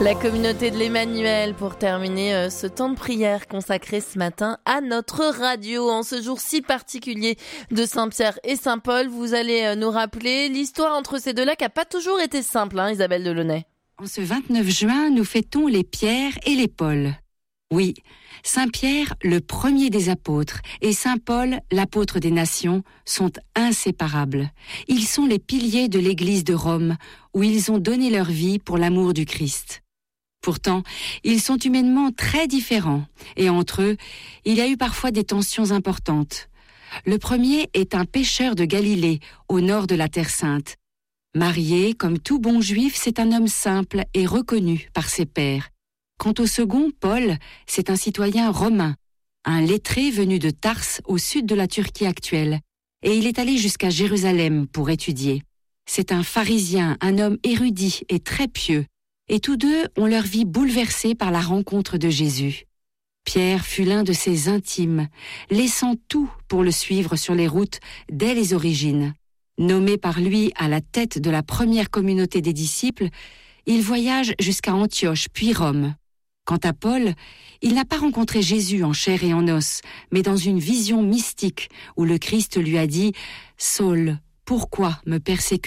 La communauté de l'Emmanuel pour terminer ce temps de prière consacré ce matin à notre radio. En ce jour si particulier de Saint-Pierre et Saint-Paul, vous allez nous rappeler l'histoire entre ces deux-là qui n'a pas toujours été simple, Isabelle Delaunay. En ce 29 juin, nous fêtons les Pierre et les Paul. Oui, Saint-Pierre, le premier des apôtres, et Saint-Paul, l'apôtre des nations, sont inséparables. Ils sont les piliers de l'Église de Rome, où ils ont donné leur vie pour l'amour du Christ. Pourtant, ils sont humainement très différents, et entre eux, il y a eu parfois des tensions importantes. Le premier est un pêcheur de Galilée, au nord de la Terre Sainte. Marié, comme tout bon juif, c'est un homme simple et reconnu par ses pairs. Quant au second, Paul, c'est un citoyen romain, un lettré venu de Tarse au sud de la Turquie actuelle, et il est allé jusqu'à Jérusalem pour étudier. C'est un pharisien, un homme érudit et très pieux, et tous deux ont leur vie bouleversée par la rencontre de Jésus. Pierre fut l'un de ses intimes, laissant tout pour le suivre sur les routes dès les origines. Nommé par lui à la tête de la première communauté des disciples, il voyage jusqu'à Antioche puis Rome. Quant à Paul, il n'a pas rencontré Jésus en chair et en os, mais dans une vision mystique où le Christ lui a dit « Saul, pourquoi me persécutes-tu »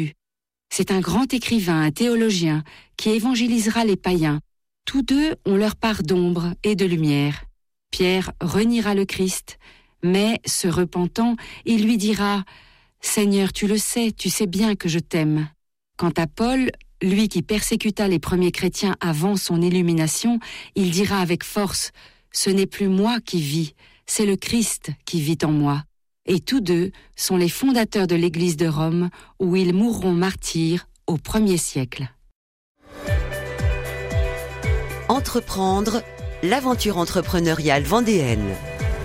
C'est un grand écrivain, un théologien, qui évangélisera les païens. Tous deux ont leur part d'ombre et de lumière. Pierre reniera le Christ, mais, se repentant, il lui dira « Seigneur, tu le sais, tu sais bien que je t'aime ». Quant à Paul, lui qui persécuta les premiers chrétiens avant son illumination, il dira avec force « Ce n'est plus moi qui vis, c'est le Christ qui vit en moi ». Et tous deux sont les fondateurs de l'Église de Rome, où ils mourront martyrs au 1er siècle. Entreprendre, l'aventure entrepreneuriale vendéenne.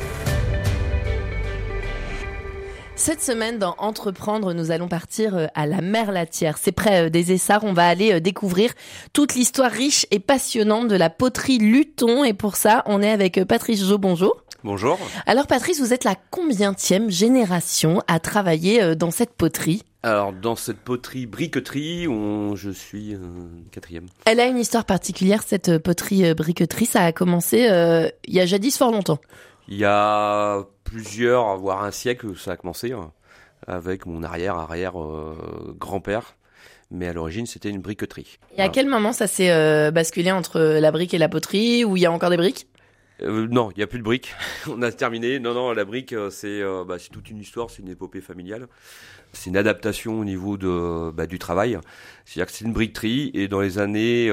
Cette semaine, dans Entreprendre, nous allons partir à la Merlatière. C'est près des Essarts. On va aller découvrir toute l'histoire riche et passionnante de la poterie Luton. Et pour ça, on est avec Patrice Jo. Bonjour. Bonjour. Alors Patrice, vous êtes la combienième génération à travailler dans cette poterie ? Alors dans cette poterie briqueterie, je suis quatrième. Elle a une histoire particulière, cette poterie briqueterie. Ça a commencé il y a jadis fort longtemps. Il y a plusieurs, voire un siècle, ça a commencé avec mon arrière grand-père. Mais à l'origine, c'était une briqueterie. Et à quel moment ça s'est basculé entre la brique et la poterie, où il y a encore des briques ? Non, il n'y a plus de briques. On a terminé. Non, la brique, c'est toute une histoire, c'est une épopée familiale. C'est une adaptation au niveau du travail. C'est-à-dire que c'est une briqueterie et dans les années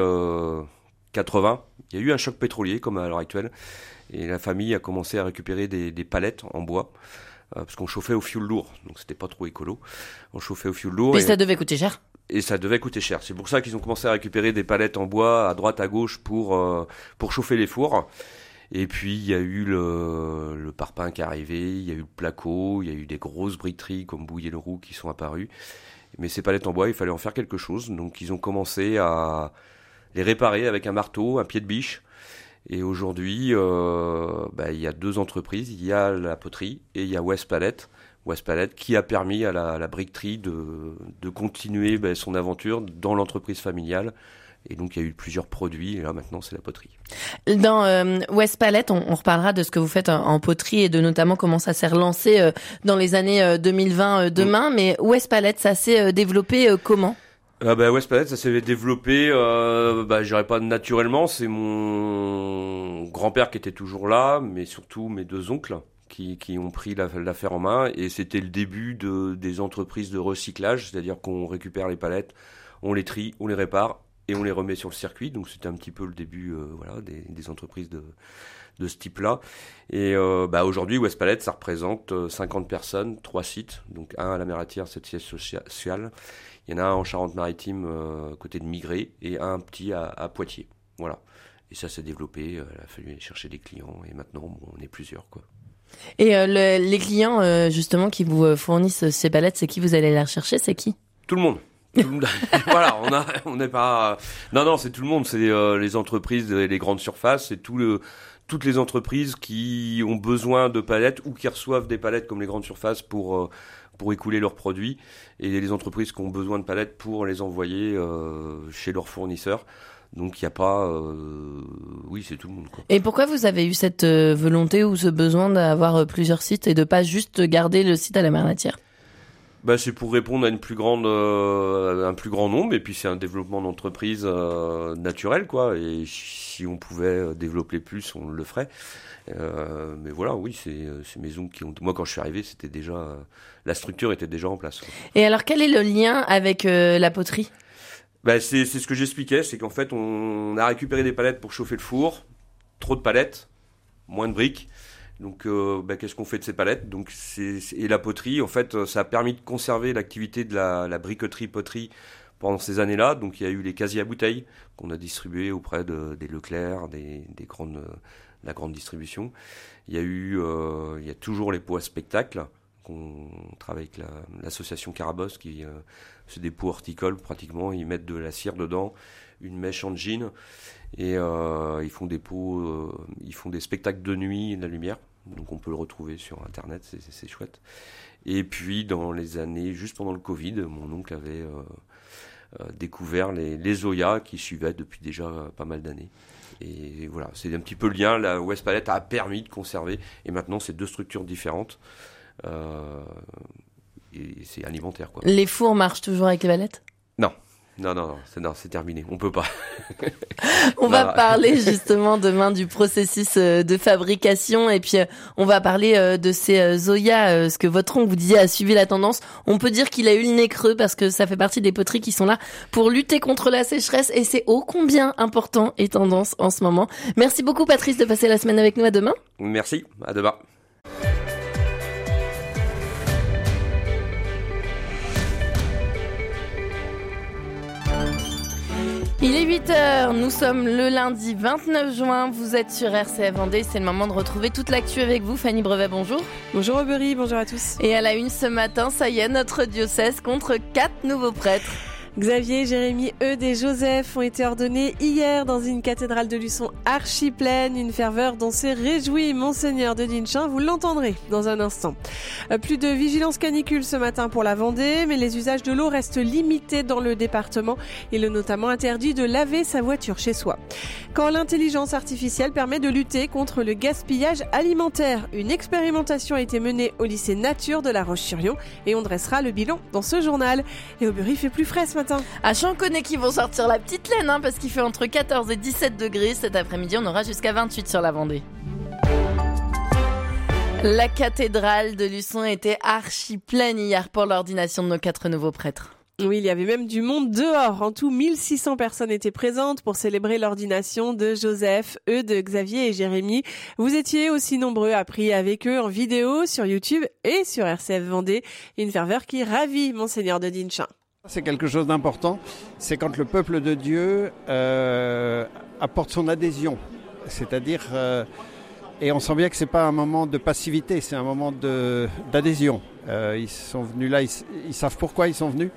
80, il y a eu un choc pétrolier comme à l'heure actuelle. Et la famille a commencé à récupérer des palettes en bois. Parce qu'on chauffait au fioul lourd, donc c'était pas trop écolo. On chauffait au fioul lourd. Mais ça devait coûter cher. Et ça devait coûter cher. C'est pour ça qu'ils ont commencé à récupérer des palettes en bois à droite, à gauche pour chauffer les fours. Et puis il y a eu le parpaing qui est arrivé, il y a eu le placo, il y a eu des grosses briqueteries comme Bouillé-le-Roux qui sont apparues. Mais ces palettes en bois, il fallait en faire quelque chose. Donc ils ont commencé à les réparer avec un marteau, un pied de biche. Et aujourd'hui, il y a deux entreprises. Il y a la poterie et il y a West Palette. West Palette qui a permis à la briqueterie de continuer son aventure dans l'entreprise familiale. Et donc, il y a eu plusieurs produits, et là, maintenant, c'est la poterie. Dans West Palette, on reparlera de ce que vous faites en poterie et de notamment comment ça s'est relancé dans les années 2020 demain. Mais West Palette, ça s'est développé comment ? West Palette, ça s'est développé, je dirais pas naturellement. C'est mon grand-père qui était toujours là, mais surtout mes deux oncles qui ont pris l'affaire en main. Et c'était le début des entreprises de recyclage, c'est-à-dire qu'on récupère les palettes, on les trie, on les répare, et on les remet sur le circuit. Donc c'était un petit peu le début des entreprises de ce type-là. Et aujourd'hui, West Palette, ça représente 50 personnes, 3 sites. Donc un à la Merlatière, c'est le siège social. Il y en a un en Charente-Maritime, côté de Migré, et un petit à Poitiers. Voilà. Et ça s'est développé, il a fallu aller chercher des clients, et maintenant, on est plusieurs, quoi. Et les clients, justement, qui vous fournissent ces palettes, c'est qui vous allez les rechercher, c'est qui ? Tout le monde. Voilà, on n'est pas. Non, c'est tout le monde. C'est les entreprises, les grandes surfaces, c'est toutes les entreprises qui ont besoin de palettes ou qui reçoivent des palettes comme les grandes surfaces pour écouler leurs produits, et les entreprises qui ont besoin de palettes pour les envoyer chez leurs fournisseurs. Donc il n'y a pas... oui, c'est tout le monde, quoi. Et pourquoi vous avez eu cette volonté ou ce besoin d'avoir plusieurs sites et de pas juste garder le site à la Marnatière ? C'est pour répondre à un plus grand nombre, et puis c'est un développement d'entreprise naturel, quoi. Et si on pouvait développer plus, on le ferait. Mais voilà, oui, c'est mes oncles qui ont... Moi, quand je suis arrivé, c'était déjà... la structure était déjà en place, quoi. Et alors, quel est le lien avec la poterie ? C'est ce que j'expliquais, c'est qu'en fait, on a récupéré des palettes pour chauffer le four. Trop de palettes, moins de briques. Donc, qu'est-ce qu'on fait de ces palettes ? Donc, et la poterie, en fait, ça a permis de conserver l'activité de la briqueterie-poterie pendant ces années-là. Donc, il y a eu les casiers à bouteilles qu'on a distribués auprès des Leclerc, la grande distribution. Il y a toujours les pots à spectacle qu'on travaille avec l'association Carabosse, qui c'est des pots horticoles pratiquement. Ils mettent de la cire dedans, une mèche en jean. Et ils font des pots, ils font des spectacles de nuit et de la lumière. Donc on peut le retrouver sur Internet, c'est chouette. Et puis dans les années, juste pendant le Covid, mon oncle avait découvert les Zoya qui suivaient depuis déjà pas mal d'années. Et voilà, c'est un petit peu le lien. La West Palette a permis de conserver. Et maintenant, c'est 2 structures différentes. Et c'est alimentaire, quoi. Les fours marchent toujours avec les palettes ? Non, c'est terminé. On peut pas. On va parler justement demain du processus de fabrication et puis on va parler de ces Zoya, ce que votre oncle vous disait a suivi la tendance. On peut dire qu'il a eu le nez creux parce que ça fait partie des poteries qui sont là pour lutter contre la sécheresse et c'est ô combien important et tendance en ce moment. Merci beaucoup Patrice de passer la semaine avec nous. À demain. Merci, à demain. Il est 8h, nous sommes le lundi 29 juin, vous êtes sur RCF Vendée, c'est le moment de retrouver toute l'actu avec vous. Fanny Brevet, bonjour. Bonjour Aubery, bonjour à tous. Et à la une ce matin, ça y est, notre diocèse contre 4 nouveaux prêtres. Xavier, Jérémy, Eudes et Joseph ont été ordonnés hier dans une cathédrale de Luçon archi pleine, une ferveur dont s'est réjoui Monseigneur de Dinchin, vous l'entendrez dans un instant. Plus de vigilance canicule ce matin pour la Vendée, mais les usages de l'eau restent limités dans le département. Il est notamment interdit de laver sa voiture chez soi. Quand l'intelligence artificielle permet de lutter contre le gaspillage alimentaire, une expérimentation a été menée au lycée Nature de La Roche-sur-Yon et on dressera le bilan dans ce journal. Et Aubery fait plus frais ce matin. À Champconnet qui vont sortir la petite laine parce qu'il fait entre 14 et 17 degrés. Cet après-midi, on aura jusqu'à 28 sur la Vendée. La cathédrale de Luçon était archi pleine hier pour l'ordination de nos 4 nouveaux prêtres. Oui, il y avait même du monde dehors. En tout, 1600 personnes étaient présentes pour célébrer l'ordination de Joseph, Eudes, Xavier et Jérémy. Vous étiez aussi nombreux à prier avec eux en vidéo sur YouTube et sur RCF Vendée. Une ferveur qui ravit Monseigneur de Dinchin. C'est quelque chose d'important, c'est quand le peuple de Dieu apporte son adhésion, c'est-à-dire, et on sent bien que c'est pas un moment de passivité, c'est un moment d'adhésion. Ils sont venus là, ils savent pourquoi ils sont venus,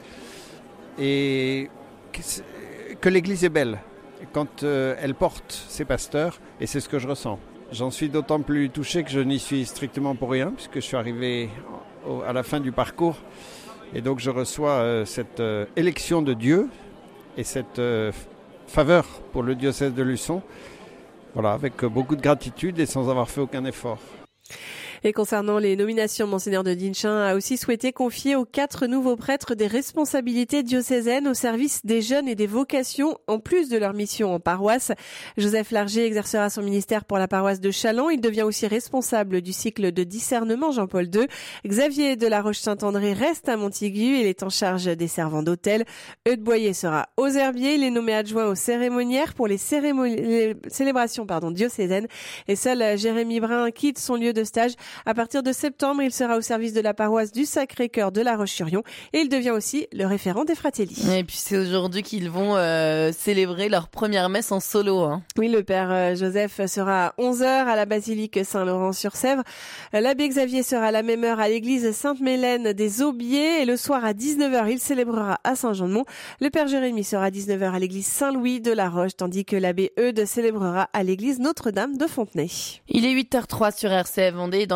et que l'Église est belle quand elle porte ses pasteurs, et c'est ce que je ressens. J'en suis d'autant plus touché que je n'y suis strictement pour rien, puisque je suis arrivé à la fin du parcours. Et donc je reçois cette élection de Dieu et cette faveur pour le diocèse de Luçon, voilà, avec beaucoup de gratitude et sans avoir fait aucun effort. Et concernant les nominations, Monseigneur de Dinchin a aussi souhaité confier aux 4 nouveaux prêtres des responsabilités diocésaines au service des jeunes et des vocations, en plus de leur mission en paroisse. Joseph Larger exercera son ministère pour la paroisse de Châlons. Il devient aussi responsable du cycle de discernement Jean-Paul II. Xavier de la Roche-Saint-André reste à Montaigu. Il est en charge des servants d'hôtel. Eudes Boyer sera aux Herbiers. Il est nommé adjoint aux cérémoniaires pour les célébrations diocésaines. Et seul Jérémy Brun quitte son lieu de stage. À partir de septembre, il sera au service de la paroisse du Sacré-Cœur de La Roche-sur-Yon et il devient aussi le référent des Fratelli. Et puis c'est aujourd'hui qu'ils vont célébrer leur première messe en solo. Oui, le père Joseph sera à 11h à la basilique Saint-Laurent-sur-Sèvre. L'abbé Xavier sera à la même heure à l'église Sainte-Mélène des Aubiers et le soir à 19h, il célébrera à Saint-Jean-de-Mont. Le père Jérémy sera à 19h à l'église Saint-Louis de La Roche, tandis que l'abbé Eudes célébrera à l'église Notre-Dame de Fontenay. Il est 8h03 sur RCF Vendée. Dans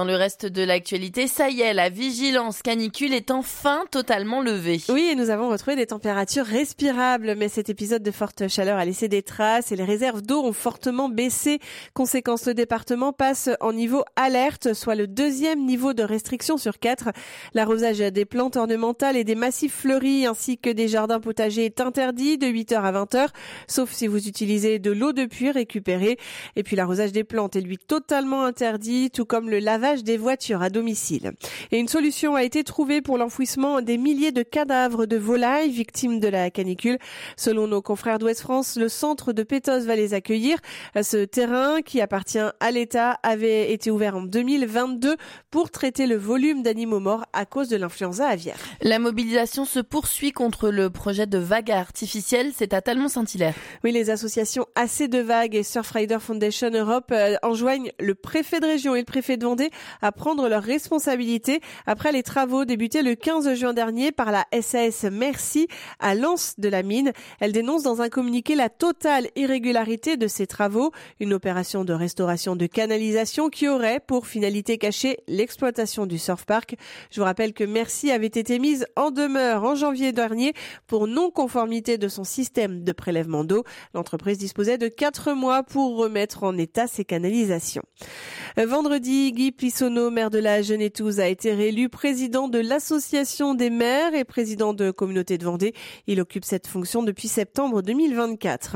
dans le reste de l'actualité, ça y est, la vigilance canicule est enfin totalement levée. Oui, et nous avons retrouvé des températures respirables, mais cet épisode de forte chaleur a laissé des traces et les réserves d'eau ont fortement baissé. Conséquence, le département passe en niveau alerte, soit le 2e niveau de restriction sur 4. L'arrosage des plantes ornementales et des massifs fleuris ainsi que des jardins potagers est interdit de 8h à 20h, sauf si vous utilisez de l'eau de puits récupérée. Et puis l'arrosage des plantes est lui totalement interdit, tout comme le lavage des voitures à domicile. Et une solution a été trouvée pour l'enfouissement des milliers de cadavres de volailles victimes de la canicule. Selon nos confrères d'Ouest France, le centre de Pétos va les accueillir. Ce terrain, qui appartient à l'État, avait été ouvert en 2022 pour traiter le volume d'animaux morts à cause de l'influenza aviaire. La mobilisation se poursuit contre le projet de vagues artificielles. C'est à Talmont-Saint-Hilaire. Oui, les associations AC de Vagues et Surfrider Foundation Europe enjoignent le préfet de région et le préfet de Vendée à prendre leurs responsabilités après les travaux débutés le 15 juin dernier par la SAS Merci à l'Anse de la Mine. Elle dénonce dans un communiqué la totale irrégularité de ces travaux, une opération de restauration de canalisation qui aurait pour finalité cachée l'exploitation du surf park. Je vous rappelle que Merci avait été mise en demeure en janvier dernier pour non-conformité de son système de prélèvement d'eau. L'entreprise disposait de 4 mois pour remettre en état ses canalisations. Vendredi, Guy Plissonneau, maire de la Genetouse, a été réélu président de l'association des maires et président de communauté de Vendée. Il occupe cette fonction depuis septembre 2024.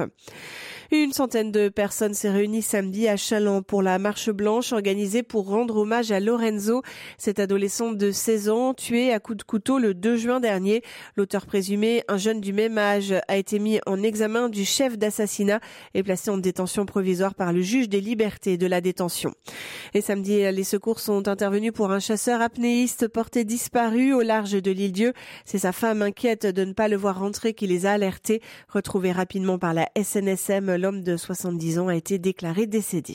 Une centaine de personnes s'est réunie samedi à Challans pour la marche blanche organisée pour rendre hommage à Lorenzo, cet adolescent de 16 ans tué à coups de couteau le 2 juin dernier. L'auteur présumé, un jeune du même âge, a été mis en examen du chef d'assassinat et placé en détention provisoire par le juge des libertés de la détention. Et samedi, les secours sont intervenus pour un chasseur apnéiste porté disparu au large de l'Île-Dieu. C'est sa femme inquiète de ne pas le voir rentrer qui les a alertés. Retrouvé rapidement par la SNSM, l'homme de 70 ans a été déclaré décédé.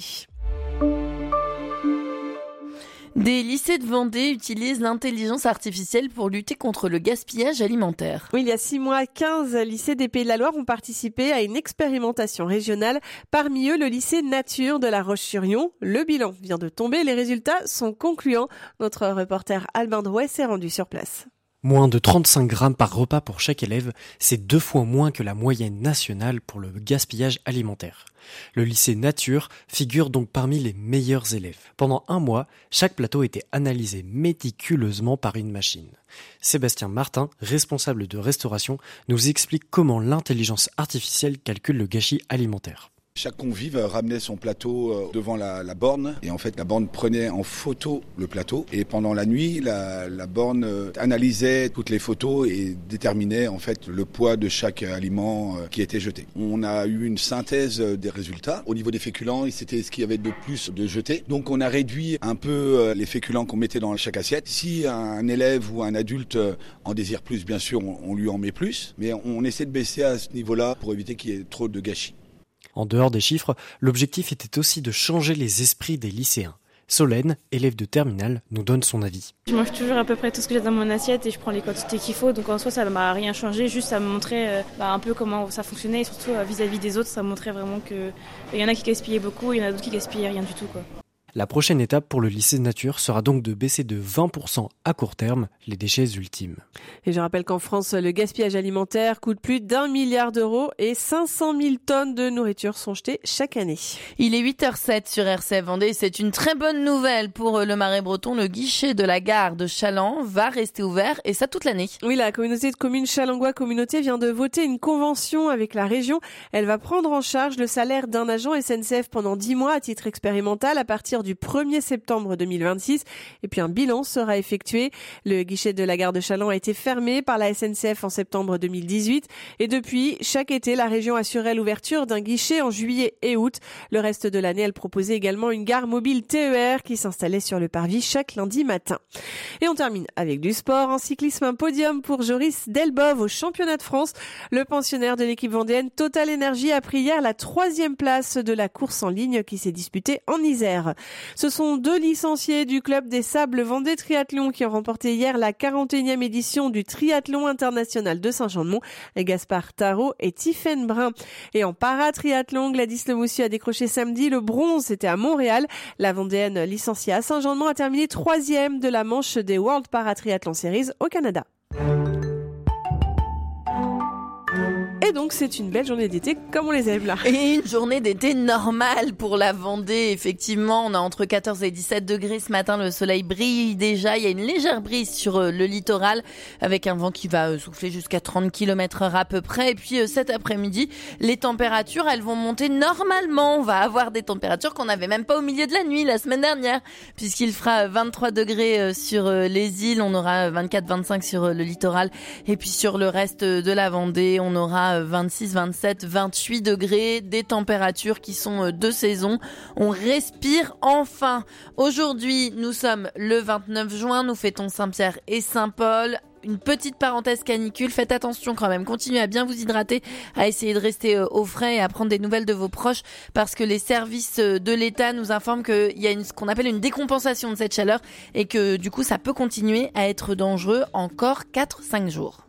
Des lycées de Vendée utilisent l'intelligence artificielle pour lutter contre le gaspillage alimentaire. Oui, il y a 6 mois, 15 lycées des Pays de la Loire ont participé à une expérimentation régionale. Parmi eux, le lycée Nature de La Roche-sur-Yon. Le bilan vient de tomber, les résultats sont concluants. Notre reporter Albin Drouet s'est rendu sur place. Moins de 35 grammes par repas pour chaque élève, c'est 2 fois moins que la moyenne nationale pour le gaspillage alimentaire. Le lycée Nature figure donc parmi les meilleurs élèves. Pendant 1 mois, chaque plateau était analysé méticuleusement par une machine. Sébastien Martin, responsable de restauration, nous explique comment l'intelligence artificielle calcule le gâchis alimentaire. Chaque convive ramenait son plateau devant la borne et en fait la borne prenait en photo le plateau et pendant la nuit la borne analysait toutes les photos et déterminait en fait le poids de chaque aliment qui était jeté. On a eu une synthèse des résultats. Au niveau des féculents, c'était ce qu'il y avait de plus de jeté. Donc on a réduit un peu les féculents qu'on mettait dans chaque assiette. Si un élève ou un adulte en désire plus, bien sûr on lui en met plus, mais on essaie de baisser à ce niveau-là pour éviter qu'il y ait trop de gâchis. En dehors des chiffres, l'objectif était aussi de changer les esprits des lycéens. Solène, élève de terminale, nous donne son avis. Je mange toujours à peu près tout ce que j'ai dans mon assiette et je prends les quantités qu'il faut. Donc en soi, ça ne m'a rien changé, juste ça me montrait un peu comment ça fonctionnait et surtout vis-à-vis des autres, ça montrait vraiment qu'il y en a qui gaspillaient beaucoup, il y en a d'autres qui gaspillaient rien du tout, quoi. La prochaine étape pour le lycée Nature sera donc de baisser de 20% à court terme les déchets ultimes. Et je rappelle qu'en France, le gaspillage alimentaire coûte plus d'1 milliard d'euros et 500 000 tonnes de nourriture sont jetées chaque année. Il est 8h07 sur RCF Vendée. C'est une très bonne nouvelle pour le Marais breton. Le guichet de la gare de Challans va rester ouvert et ça toute l'année. Oui, la communauté de communes Challangois Communauté vient de voter une convention avec la région. Elle va prendre en charge le salaire d'un agent SNCF pendant 10 mois à titre expérimental à partir du 1er septembre 2026 et puis un bilan sera effectué. Le guichet de la gare de Challans a été fermé par la SNCF en septembre 2018 et depuis, chaque été, la région assurait l'ouverture d'un guichet en juillet et août. Le reste de l'année, elle proposait également une gare mobile TER qui s'installait sur le parvis chaque lundi matin. Et on termine avec du sport. En cyclisme, un podium pour Joris Delbove au championnat de France. Le pensionnaire de l'équipe vendéenne Total Energy a pris hier la 3e place de la course en ligne qui s'est disputée en Isère. Ce sont 2 licenciés du club des Sables Vendée Triathlon qui ont remporté hier la 41e édition du Triathlon international de Saint-Jean-de-Mont, Gaspard Tarot et Tiffaine Brun. Et en paratriathlon, Gladys Lemoussu a décroché samedi le bronze, c'était à Montréal. La Vendéenne licenciée à Saint-Jean-de-Mont a terminé 3e de la manche des World Paratriathlon Series au Canada. Et donc c'est une belle journée d'été comme on les aime là. Et une journée d'été normale pour la Vendée. Effectivement, on a entre 14 et 17 degrés ce matin. Le soleil brille déjà. Il y a une légère brise sur le littoral avec un vent qui va souffler jusqu'à 30 km/h à peu près. Et puis cet après-midi, les températures, elles vont monter normalement. On va avoir des températures qu'on n'avait même pas au milieu de la nuit la semaine dernière, puisqu'il fera 23 degrés sur les îles. On aura 24-25 sur le littoral. Et puis sur le reste de la Vendée, on aura 26, 27, 28 degrés, des températures qui sont de saison. On respire enfin. Aujourd'hui, nous sommes le 29 juin, nous fêtons Saint-Pierre et Saint-Paul. Une petite parenthèse canicule, faites attention quand même, continuez à bien vous hydrater, à essayer de rester au frais et à prendre des nouvelles de vos proches parce que les services de l'État nous informent qu'il y a ce qu'on appelle une décompensation de cette chaleur et que du coup ça peut continuer à être dangereux encore 4-5 jours.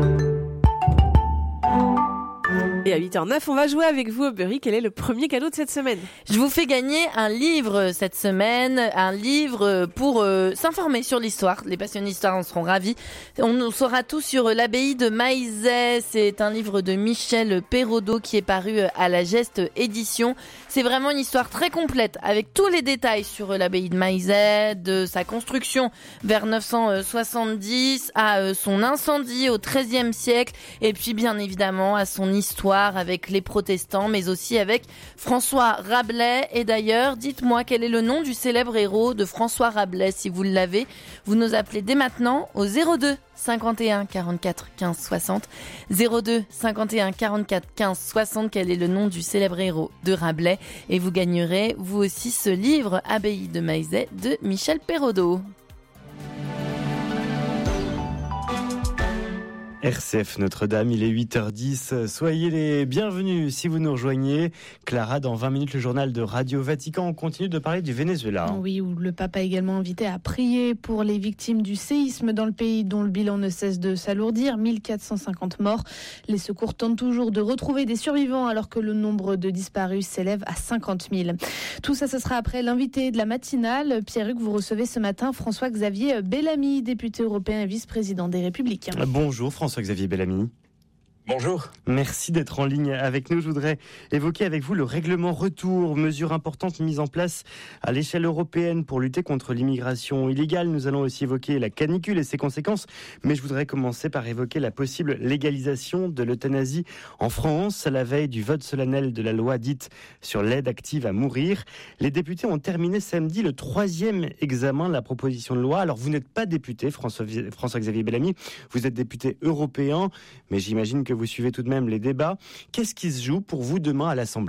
Et à 8h09, on va jouer avec vous au Burry. Quel est le premier cadeau de cette semaine ? Je vous fais gagner un livre cette semaine, un livre pour s'informer sur l'histoire. Les passionnés d'histoire en seront ravis. On saura tout sur l'abbaye de Maizet. C'est un livre de Michel Perraudot qui est paru à la Geste Édition. C'est vraiment une histoire très complète avec tous les détails sur l'abbaye de Maizet, de sa construction vers 970 à son incendie au XIIIe siècle et puis bien évidemment à son histoire avec les protestants, mais aussi avec François Rabelais. Et d'ailleurs, dites-moi quel est le nom du célèbre héros de François Rabelais, si vous l'avez. Vous nous appelez dès maintenant au 02 51 44 15 60. 02 51 44 15 60. Quel est le nom du célèbre héros de Rabelais? Et vous gagnerez, vous aussi, ce livre Abbaye de Maizet de Michel Perraudot. RCF Notre-Dame, il est 8h10. Soyez les bienvenus si vous nous rejoignez. Clara, dans 20 minutes, le journal de Radio Vatican. On continue de parler du Venezuela. Oui, où le pape a également invité à prier pour les victimes du séisme dans le pays dont le bilan ne cesse de s'alourdir. 1450 morts. Les secours tentent toujours de retrouver des survivants alors que le nombre de disparus s'élève à 50 000. Tout ça, ce sera après l'invité de la matinale. Pierre-Hugues, vous recevez ce matin François-Xavier Bellamy, député européen et vice-président des Républicains. Bonjour François-Xavier Bellamy. Bonjour. Merci d'être en ligne avec nous. Je voudrais évoquer avec vous le règlement retour, mesure importante mise en place à l'échelle européenne pour lutter contre l'immigration illégale. Nous allons aussi évoquer la canicule et ses conséquences, mais je voudrais commencer par évoquer la possible légalisation de l'euthanasie en France à la veille du vote solennel de la loi dite sur l'aide active à mourir. Les députés ont terminé samedi le 3e examen de la proposition de loi. Alors vous n'êtes pas député, François-Xavier Bellamy, vous êtes député européen, mais j'imagine que vous suivez tout de même les débats. Qu'est-ce qui se joue pour vous demain à l'Assemblée ?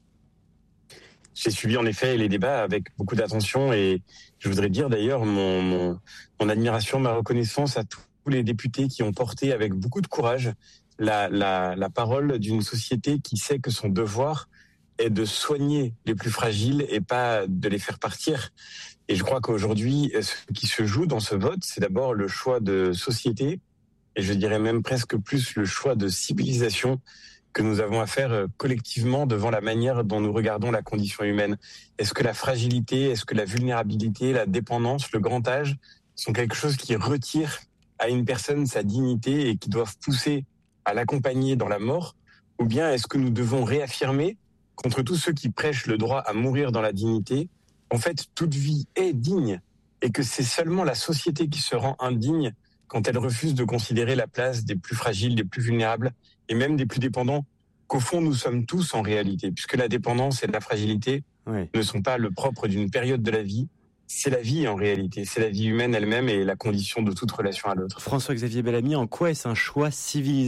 J'ai suivi en effet les débats avec beaucoup d'attention et je voudrais dire d'ailleurs mon admiration, ma reconnaissance à tous les députés qui ont porté avec beaucoup de courage la parole d'une société qui sait que son devoir est de soigner les plus fragiles et pas de les faire partir. Et je crois qu'aujourd'hui, ce qui se joue dans ce vote, c'est d'abord le choix de société, et je dirais même presque plus le choix de civilisation que nous avons à faire collectivement devant la manière dont nous regardons la condition humaine. Est-ce que la fragilité, est-ce que la vulnérabilité, la dépendance, le grand âge sont quelque chose qui retire à une personne sa dignité et qui doivent pousser à l'accompagner dans la mort? Ou bien est-ce que nous devons réaffirmer contre tous ceux qui prêchent le droit à mourir dans la dignité, en fait, toute vie est digne et que c'est seulement la société qui se rend indigne quand elle refuse de considérer la place des plus fragiles, des plus vulnérables et même des plus dépendants, qu'au fond nous sommes tous en réalité, puisque la dépendance et la fragilité ne sont pas le propre d'une période de la vie, c'est la vie en réalité, c'est la vie humaine elle-même et la condition de toute relation à l'autre. François-Xavier Bellamy, en quoi est-ce un choix civilisationnel ?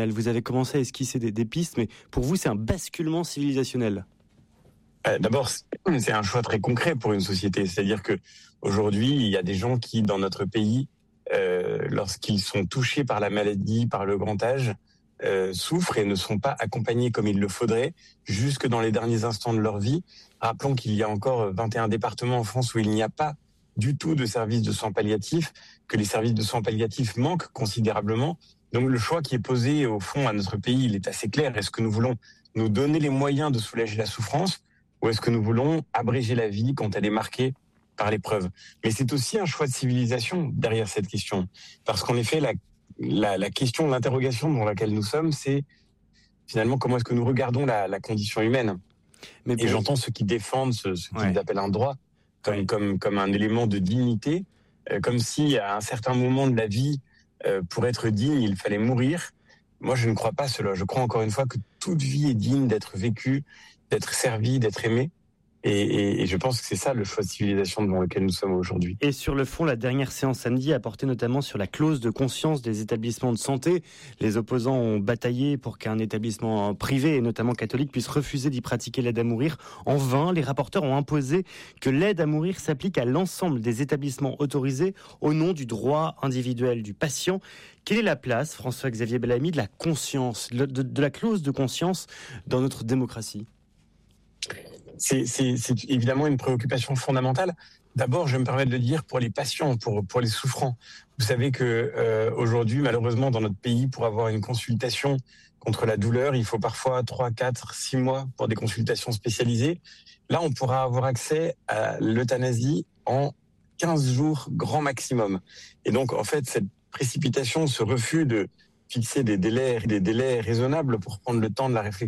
Vous avez commencé à esquisser des pistes, mais pour vous c'est un basculement civilisationnel. D'abord, c'est un choix très concret pour une société, c'est-à-dire que aujourd'hui il y a des gens qui dans notre pays lorsqu'ils sont touchés par la maladie, par le grand âge, souffrent et ne sont pas accompagnés comme il le faudrait jusque dans les derniers instants de leur vie. Rappelons qu'il y a encore 21 départements en France où il n'y a pas du tout de services de soins palliatifs, que les services de soins palliatifs manquent considérablement. Donc le choix qui est posé au fond à notre pays, il est assez clair. Est-ce que nous voulons nous donner les moyens de soulager la souffrance ou est-ce que nous voulons abréger la vie quand elle est marquée par l'épreuve? Mais c'est aussi un choix de civilisation derrière cette question. Parce qu'en effet, la question, l'interrogation dans laquelle nous sommes, c'est finalement comment est-ce que nous regardons la condition humaine. Et j'entends ceux qui défendent ce qu'ils appellent un droit comme un élément de dignité, comme si à un certain moment de la vie, pour être digne, il fallait mourir. Moi, je ne crois pas cela. Je crois encore une fois que toute vie est digne d'être vécue, d'être servie, d'être aimée. Et je pense que c'est ça le choix de civilisation devant lequel nous sommes aujourd'hui. Et sur le fond, la dernière séance samedi a porté notamment sur la clause de conscience des établissements de santé. Les opposants ont bataillé pour qu'un établissement privé, et notamment catholique, puisse refuser d'y pratiquer l'aide à mourir. En vain, les rapporteurs ont imposé que l'aide à mourir s'applique à l'ensemble des établissements autorisés au nom du droit individuel du patient. Quelle est la place, François-Xavier Bellamy, de la conscience, de la clause de conscience dans notre démocratie ? C'est évidemment une préoccupation fondamentale. D'abord, je me permets de le dire pour les patients, pour les souffrants. Vous savez que aujourd'hui, malheureusement, dans notre pays, pour avoir une consultation contre la douleur, il faut parfois 3, 4, 6 mois pour des consultations spécialisées. Là, on pourra avoir accès à l'euthanasie en 15 jours grand maximum. Et donc, en fait, cette précipitation, ce refus de fixer des délais raisonnables pour prendre le temps de la réflexion,